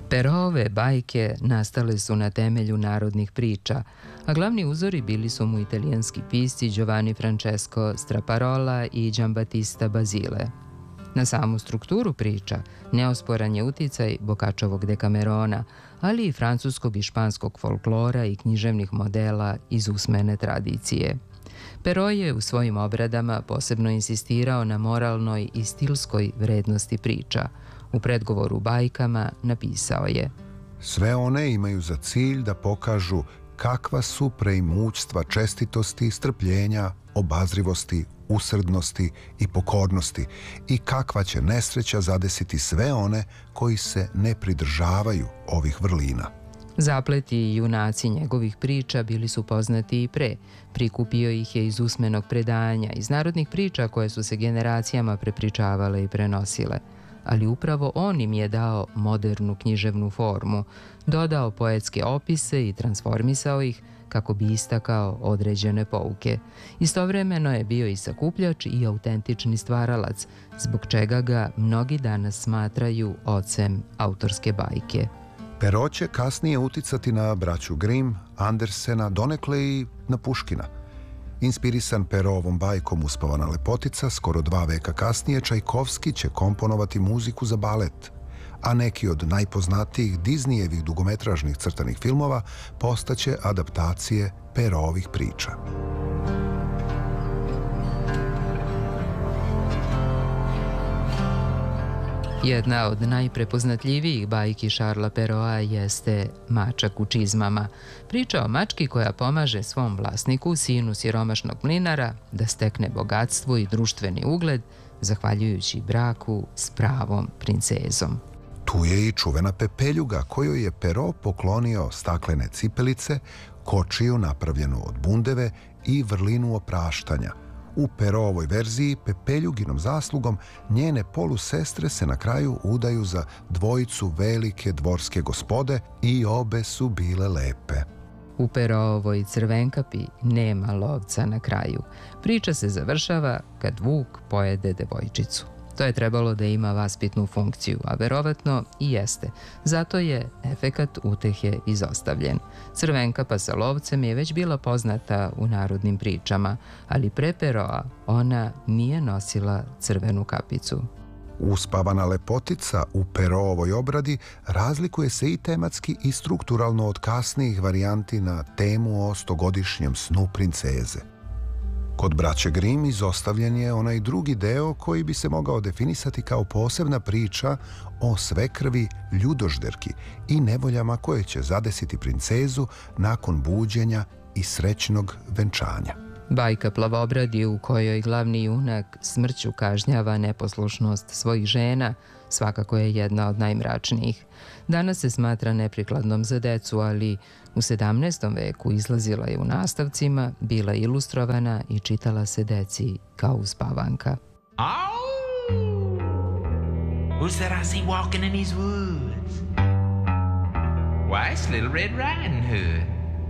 Perove bajke nastale su na temelju narodnih priča, a glavni uzori bili su mu italijanski pisci Giovanni Francesco Straparola i Giambattista Basile. Na samu strukturu priča neosporan je uticaj Boccaccioovog Decamerona, ali i francuskog i španskog folklora i književnih modela iz usmene tradicije. Perrault je u svojim obradama posebno insistirao na moralnoj i stilskoj vrednosti priča. U predgovoru bajkama napisao je: Sve one imaju za cilj da pokažu kakva su preimućstva čestitosti, strpljenja, obazrivosti, usrdnosti i pokornosti i kakva će nesreća zadesiti sve one koji se ne pridržavaju ovih vrlina. Zapleti i junaci njegovih priča bili su poznati i pre. Prikupio ih je iz usmenog predanja, iz narodnih priča koje su se generacijama prepričavale i prenosile. Ali upravo on im je dao modernu književnu formu, dodao poetske opise i transformisao ih kako bi istakao određene pouke. Istovremeno je bio i sakupljač i autentični stvaralac, zbog čega ga mnogi danas smatraju ocem autorske bajke. Perrault će kasnije uticati na braću Grimm, Andersena, donekle i na Puškina. Inspirisan Perraultovom bajkom Uspavana lepotica, skoro 2 veka kasnije Čajkovski će komponovati muziku za balet, a neki od najpoznatijih Disneyevih dugometražnih crtanih filmova postaće adaptacije Perraultovih priča. Jedna od najprepoznatljivijih bajki Charlesa Perraulta jeste Mačak u čizmama. Priča o mački koja pomaže svom vlasniku, sinu siromašnog mlinara, da stekne bogatstvo i društveni ugled, zahvaljujući braku s pravom princezom. Tu je i čuvena pepeljuga kojoj je Perrault poklonio staklene cipelice, kočiju napravljenu od bundeve i vrlinu opraštanja. U Perraultovoj verziji, pepeljuginom zaslugom, njene polusestre se na kraju udaju za dvojicu velike dvorske gospode i obe su bile lepe. U Perraultovoj Crvenkapi nema lovca na kraju. Priča se završava kad vuk pojede devojčicu. To je trebalo da ima vaspitnu funkciju, a verovatno i jeste. Zato je efekat utehe izostavljen. Crvenkapa sa lovcem je već bila poznata u narodnim pričama, ali pre Perraulta ona nije nosila crvenu kapicu. Uspavana lepotica u Perraultovoj obradi razlikuje se i tematski i strukturalno od kasnijih varijanti na temu o 100-godišnjem snu princeze. Kod braće Grimm izostavljen je onaj drugi deo koji bi se mogao definisati kao posebna priča o svekrvi ljudožderki i nevoljama koje će zadesiti princezu nakon buđenja i srećnog venčanja. Bajka Plavobradi, u kojoj glavni junak smrću kažnjava neposlušnost svojih žena, svakako je jedna od najmračnijih. Danas se smatra neprikladnom za decu, ali u 17. veku izlazila je u nastavcima, bila ilustrovana i čitala se deci kao uspavanka. Oh! Who's that I see walking in these woods? Why, it's Little Red Riding Hood.